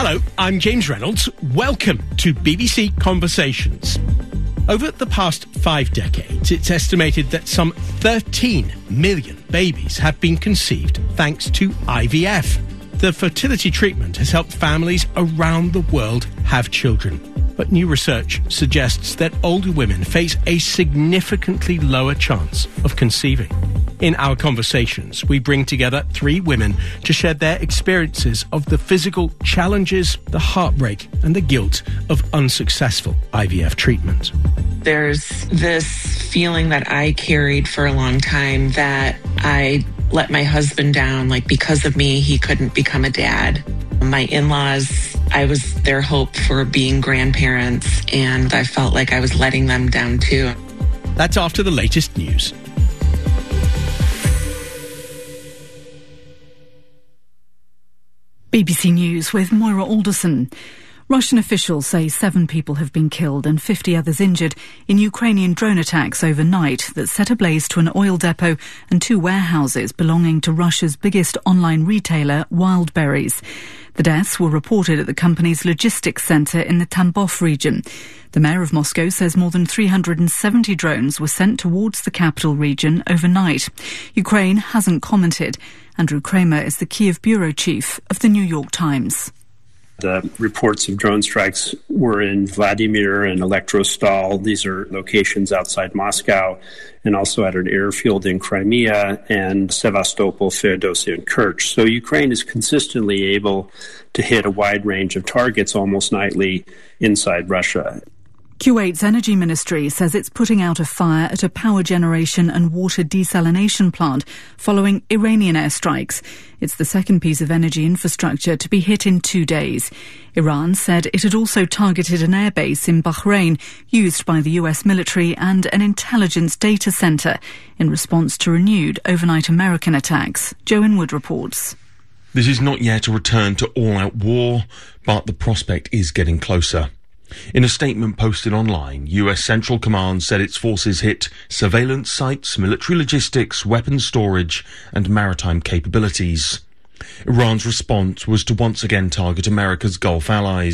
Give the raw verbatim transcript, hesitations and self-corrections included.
Hello, I'm James Reynolds. Welcome to B B C Conversations. Over the past five decades, it's estimated that some thirteen million babies have been conceived thanks to I V F. The fertility treatment has helped families around the world have children. But new research suggests that older women face a significantly lower chance of conceiving. In our conversations, we bring together three women to share their experiences of the physical challenges, the heartbreak, and the guilt of unsuccessful I V F treatment. There's this feeling that I carried for a long time that I let my husband down, like because of me, he couldn't become a dad. My in-laws, I was their hope for being grandparents, and I felt like I was letting them down too. That's after the latest news. B B C News with Moira Alderson. Russian officials say seven people have been killed and fifty others injured in Ukrainian drone attacks overnight that set ablaze to an oil depot and two warehouses belonging to Russia's biggest online retailer, Wildberries. The deaths were reported at the company's logistics centre in the Tambov region. The mayor of Moscow says more than three hundred seventy drones were sent towards the capital region overnight. Ukraine hasn't commented. Andrew Kramer is the Kiev bureau chief of the New York Times. The reports of drone strikes were in Vladimir and Elektrostal. These are locations outside Moscow, and also at an airfield in Crimea, and Sevastopol, Feodosia, and Kerch. So Ukraine is consistently able to hit a wide range of targets almost nightly inside Russia. Kuwait's energy ministry says it's putting out a fire at a power generation and water desalination plant following Iranian airstrikes. It's the second piece of energy infrastructure to be hit in two days. Iran said it had also targeted an airbase in Bahrain used by the U S military and an intelligence data centre in response to renewed overnight American attacks. Joe Inwood reports. This is not yet a return to all-out war, but the prospect is getting closer. In a statement posted online, U S Central Command said its forces hit surveillance sites, military logistics, weapons storage and maritime capabilities. Iran's response was to once again target America's Gulf allies.